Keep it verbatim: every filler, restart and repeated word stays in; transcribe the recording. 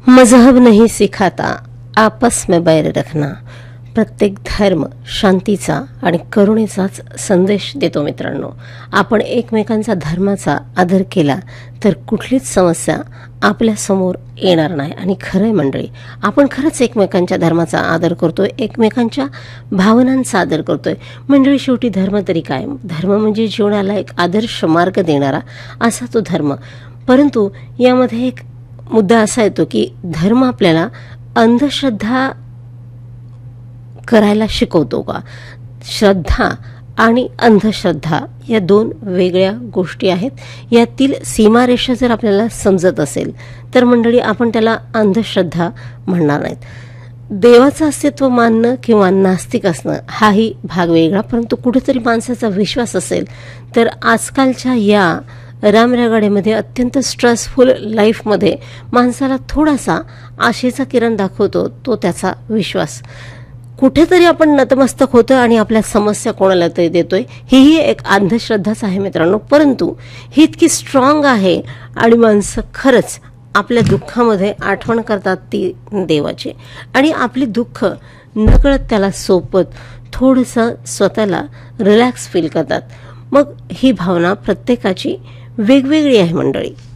मजहब नहीं सिखाता आपस में बैर रखना. प्रत्येक धर्म शांतीचा आणि करुणेचाच संदेश देतो. मित्रांनो, आपण एकमेकांचा धर्माचा आदर केला तर कुठलीच समस्या आपल्या समोर येणार नाही. आणि खरंय मंडळी, आपण खरंच एकमेकांच्या धर्माचा आदर करतोय, एकमेकांच्या भावनांचा आदर करतोय. मंडळी, शेवटी धर्म तरी काय? धर्म म्हणजे जीवनाला एक आदर्श मार्ग देणारा असा तो धर्म. परंतु यामध्ये एक मुद्दा असा येतो की धर्म आपल्याला अंधश्रद्धा करायला शिकवतो का? श्रद्धा आणि अंधश्रद्धा या दोन वेगळ्या गोष्टी आहेत. यातील सीमारेषा जर आपल्याला समजत असेल तर मंडळी आपण त्याला अंधश्रद्धा म्हणणार नाहीत. देवाचं अस्तित्व मानणं किंवा नास्तिक असणं हाही भाग वेगळा, परंतु कुठेतरी माणसाचा विश्वास असेल तर आजकालच्या या रामरागाड्यामध्ये अत्यंत स्ट्रेसफुल लाईफमध्ये माणसाला थोडासा आशेचा किरण दाखवतो तो त्याचा विश्वास. कुठेतरी आपण नतमस्तक होतो आणि आपल्या समस्या कोणाला तरी देतोय. हीही एक अंधश्रद्धाच आहे मित्रांनो, परंतु ही इतकी स्ट्रॉंग आहे आणि माणसं खरंच आपल्या दुःखामध्ये आठवण करतात ती देवाची आणि आपली दुःख नकळत त्याला सोपत थोडंसं स्वतःला रिलॅक्स फील करतात. मग ही भावना प्रत्येकाची वेगवेगळी आहे मंडळी.